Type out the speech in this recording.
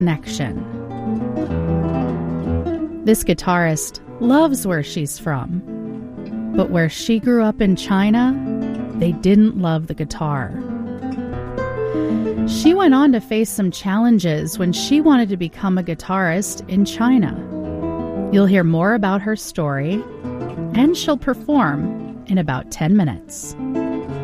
connection. This guitarist loves where she's from, but where she grew up in China, they didn't love the guitar. She went on to face some challenges when she wanted to become a guitarist in China. You'll hear more about her story, and she'll perform in about 10 minutes.